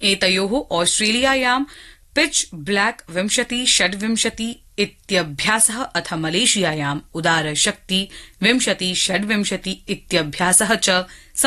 एतयोः ऑस्ट्रेलियायां pitch black 20-26 इत्यभ्यासः अथ मलेशियायां उदार शक्ति 20-26 इत्यभ्यासः च